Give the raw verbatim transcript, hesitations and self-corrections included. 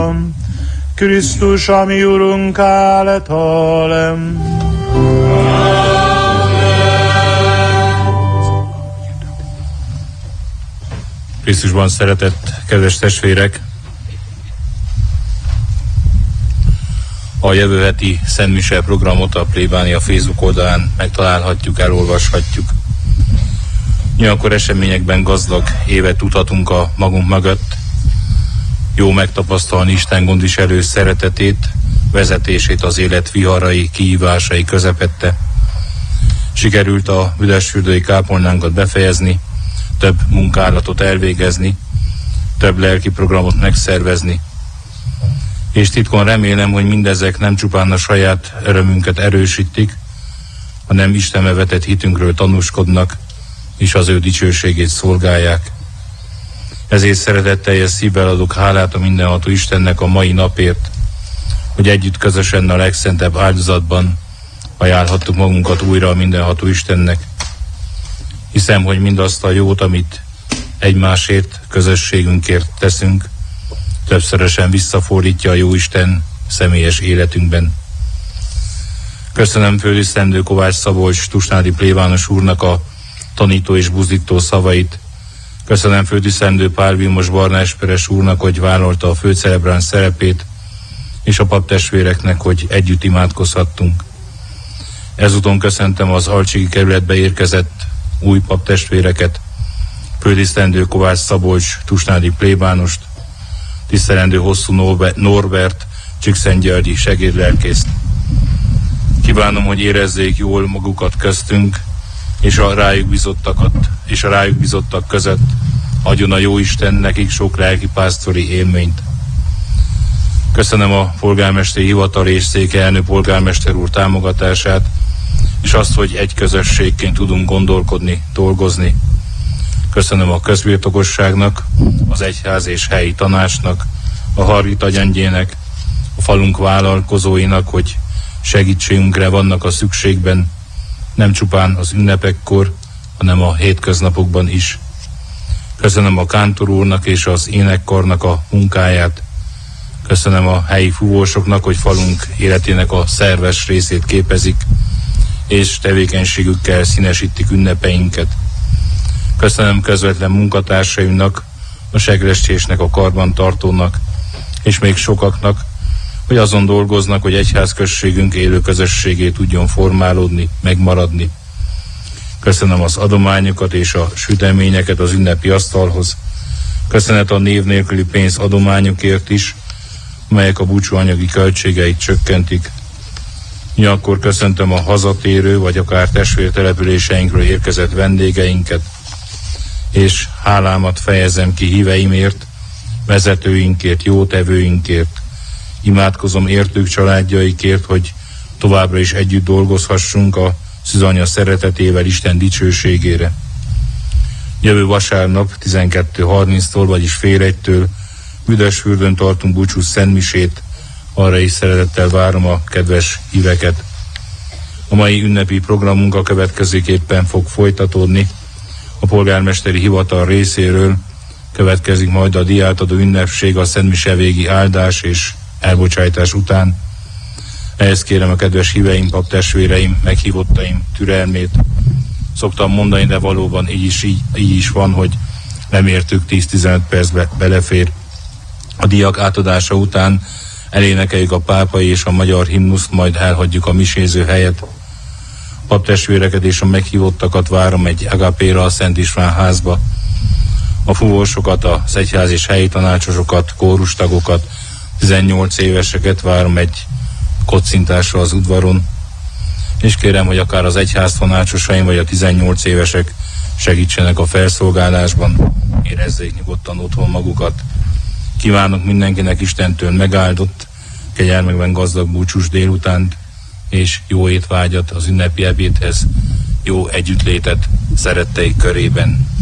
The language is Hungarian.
Krisztus, ami Urunk által. Krisztusban szeretett kedves testvérek! A jövő heti Szent Mise programot a plébánia Facebook oldalán megtalálhatjuk, elolvashatjuk. Ugyanakkor eseményekben gazdag évet tudhatunk a magunk mögött. Jó megtapasztalni Isten gondviselő szeretetét, vezetését az élet viharai, kihívásai közepette. Sikerült a büdösfürdői kápolnánkat befejezni, több munkálatot elvégezni, több lelki programot megszervezni. És titkon remélem, hogy mindezek nem csupán a saját örömünket erősítik, hanem Istenbe vetett hitünkről tanúskodnak, és az ő dicsőségét szolgálják. Ezért szeretetteljes szívvel adok hálát a mindenható Istennek a mai napért, hogy együtt közösen a legszentebb áldozatban ajánlhattuk magunkat újra a mindenható Istennek. Hiszem, hogy mindazt a jót, amit egymásért, közösségünkért teszünk, többszörösen visszafordítja a Jóisten személyes életünkben. Köszönöm főtisztelendő Kovács Szabolcs tusnádi plébános úrnak a tanító és buzdító szavait. Köszönöm főtisztelendő Pál Vilmos Barna Esperes úrnak, hogy vállalta a főcelebrán szerepét, és a paptestvéreknek, hogy együtt imádkozhattunk. Ezúton köszöntem az alcsigi kerületbe érkezett új paptestvéreket, főtisztelendő Kovács Szabolcs tusnádi plébánost, tisztelendő Hosszú Norbert Csíkszentgyörgyi segédlelkészt. Kívánom, hogy érezzék jól magukat köztünk, és a rájuk bizottakat, és a rájuk bizottak között adjon a Jóisten nekik sok lelkipásztori élményt. Köszönöm a polgármesteri hivatal és székelyelnő polgármester úr támogatását, és azt, hogy egy közösségként tudunk gondolkodni, dolgozni. Köszönöm a közbirtokosságnak, az egyház és helyi tanácsnak, a Hargita Gyöngyének, a falunk vállalkozóinak, hogy segítségünkre vannak a szükségben, nem csupán az ünnepekkor, hanem a hétköznapokban is. Köszönöm a kántor úrnak és az énekkarnak a munkáját. Köszönöm a helyi fúvósoknak, hogy falunk életének a szerves részét képezik, és tevékenységükkel színesítik ünnepeinket. Köszönöm közvetlen munkatársaimnak, a segrestésnek, a karbantartónak, és még sokaknak, hogy azon dolgoznak, hogy egyházközségünk élő közösségé tudjon formálódni, megmaradni. Köszönöm az adományokat és a süteményeket az ünnepi asztalhoz. Köszönet a név nélküli pénz adományokért is, melyek a búcsúanyagi költségeit csökkentik. Ugyanakkor köszöntöm a hazatérő, vagy akár testvértelepüléseinkről érkezett vendégeinket, és hálámat fejezem ki híveimért, vezetőinkért, jótevőinkért. Imádkozom értők családjaikért, hogy továbbra is együtt dolgozhassunk a Szűzanya szeretetével Isten dicsőségére. Jövő vasárnap tizenkettő harminctól, vagyis fél egytől Büdösfürdőn tartunk búcsú szentmisét, arra is szeretettel várom a kedves híveket. A mai ünnepi programunk a következőképpen fog folytatódni. A polgármesteri hivatal részéről következik majd a díjátadó ünnepség a szentmise végi áldás és elbocsájtás után. Ehhez kérem a kedves híveim, paptestvéreim, meghívottaim türelmét. Szoktam mondani, de valóban így is, így, így is van, hogy nem értük tíz-tizenöt percbe belefér. A díjak átadása után elénekeljük a pápai és a magyar himnuszt, majd elhagyjuk a miséző helyet. A paptestvéreket és a meghívottakat várom egy agapéra a Szent István házba. A fúvósokat, az egyház és helyi tanácsosokat, kórustagokat, tizennyolc éveseket várom egy kocintásra az udvaron, és kérem, hogy akár az egyház tanácsosaim vagy a tizennyolc évesek segítsenek a felszolgálásban, érezzék nyugodtan otthon magukat. Kívánok mindenkinek Istentől megáldott, kegyelmekben gazdag búcsús délutánt, és jó étvágyat az ünnepi ebédhez, jó együttlétet szeretteik körében.